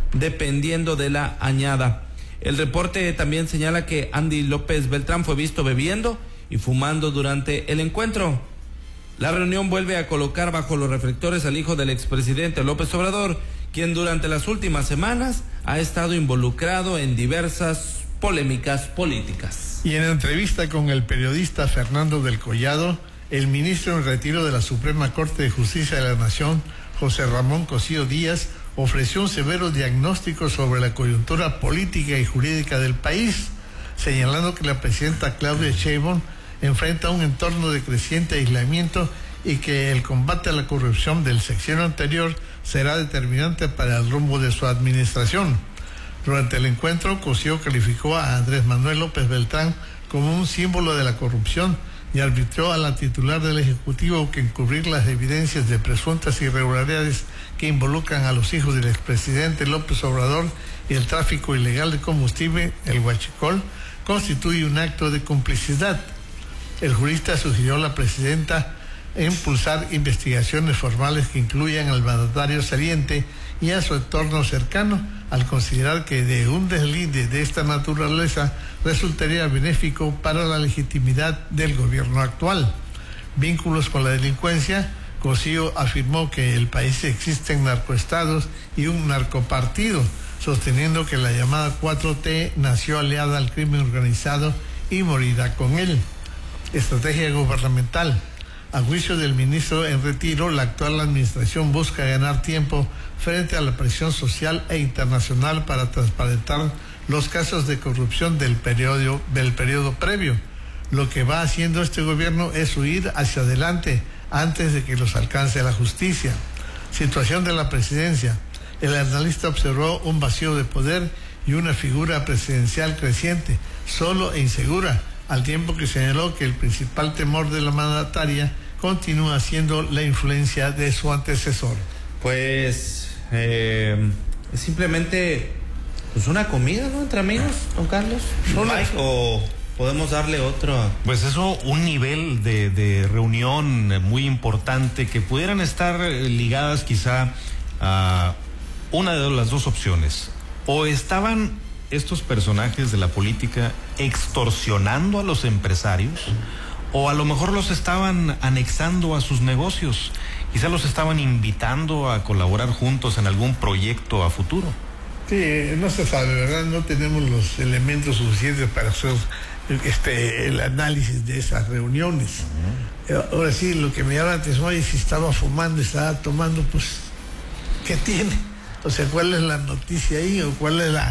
dependiendo de la añada. El reporte también señala que Andy López Beltrán fue visto bebiendo y fumando durante el encuentro. La reunión vuelve a colocar bajo los reflectores al hijo del expresidente López Obrador, quien durante las últimas semanas ha estado involucrado en diversas polémicas políticas. Y en entrevista con el periodista Fernando del Collado, el ministro en retiro de la Suprema Corte de Justicia de la Nación, José Ramón Cosío Díaz, ofreció un severo diagnóstico sobre la coyuntura política y jurídica del país, señalando que la presidenta Claudia Sheinbaum enfrenta un entorno de creciente aislamiento y que el combate a la corrupción del sexenio anterior será determinante para el rumbo de su administración. Durante el encuentro, Cosío calificó a Andrés Manuel López Beltrán como un símbolo de la corrupción y arbitró a la titular del Ejecutivo que encubrir las evidencias de presuntas irregularidades que involucran a los hijos del expresidente López Obrador y el tráfico ilegal de combustible, el huachicol, constituye un acto de complicidad. El jurista sugirió a la presidenta impulsar investigaciones formales que incluyan al mandatario saliente y a su entorno cercano, al considerar que de un deslinde de esta naturaleza resultaría benéfico para la legitimidad del gobierno actual. Vínculos con la delincuencia, Cosío afirmó que en el país existen narcoestados y un narcopartido, sosteniendo que la llamada 4T nació aliada al crimen organizado y morirá con él. Estrategia gubernamental. A juicio del ministro en retiro, la actual administración busca ganar tiempo frente a la presión social e internacional para transparentar los casos de corrupción del periodo previo. Lo que va haciendo este gobierno es huir hacia adelante antes de que los alcance la justicia. Situación de la presidencia. El analista observó un vacío de poder y una figura presidencial creciente, solo e insegura, al tiempo que señaló que el principal temor de la mandataria continúa siendo la influencia de su antecesor. Pues es simplemente pues una comida, ¿no? Entre amigos, don Carlos. Mike, o podemos darle otro. Pues eso, un nivel de reunión muy importante que pudieran estar ligadas quizá a una de las dos opciones. O estaban estos personajes de la política extorsionando a los empresarios, o a lo mejor los estaban anexando a sus negocios, quizá los estaban invitando a colaborar juntos en algún proyecto a futuro. Sí, no se sabe, ¿verdad? No tenemos los elementos suficientes para hacer el análisis de esas reuniones. Ahora sí, lo que me llama la atención, oye, si estaba fumando, estaba tomando, pues, ¿qué tiene? O sea, ¿cuál es la noticia ahí? ¿O cuál es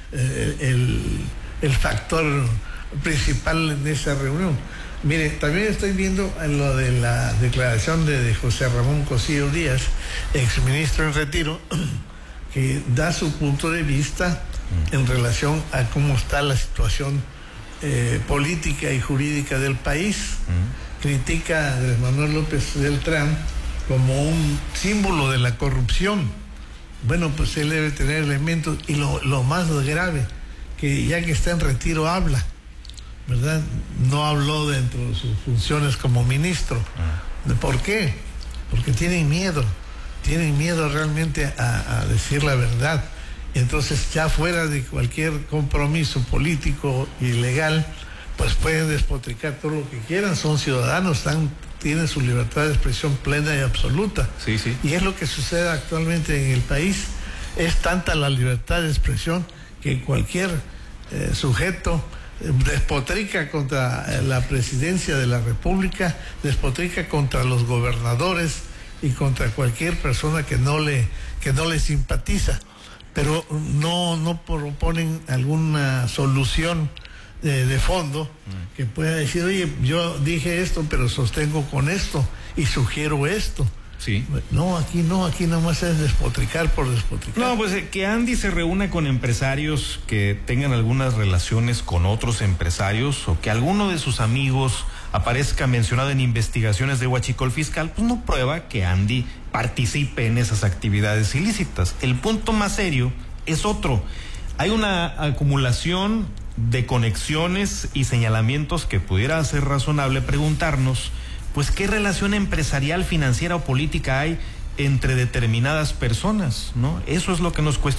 el factor principal en esa reunión? Mire, también estoy viendo en lo de la declaración de José Ramón Cosío Díaz, exministro en retiro, que da su punto de vista en relación a cómo está la situación política y jurídica del país. Critica a Andrés Manuel López Beltrán como un símbolo de la corrupción. Bueno, pues él debe tener elementos, y lo más grave, que ya que está en retiro habla, ¿verdad? No habló dentro de sus funciones como ministro. ¿Por qué? Porque tienen miedo realmente a decir la verdad. Entonces, ya fuera de cualquier compromiso político y legal, pues pueden despotricar todo lo que quieran, son ciudadanos, tienen su libertad de expresión plena y absoluta. Sí, sí. Y es lo que sucede actualmente en el país. Es tanta la libertad de expresión que cualquier sujeto despotrica contra la presidencia de la República, despotrica contra los gobernadores y contra cualquier persona que no le simpatiza, pero no proponen alguna solución de fondo que pueda decir, oye, yo dije esto, pero sostengo con esto y sugiero esto. Sí. No, aquí nada más es despotricar por despotricar. No, pues que Andy se reúna con empresarios que tengan algunas relaciones con otros empresarios, o que alguno de sus amigos aparezca mencionado en investigaciones de huachicol fiscal, pues no prueba que Andy participe en esas actividades ilícitas. El punto más serio es otro. Hay una acumulación de conexiones y señalamientos que pudiera hacer razonable preguntarnos, pues, ¿qué relación empresarial, financiera o política hay entre determinadas personas, ¿no? Eso es lo que nos cuestiona.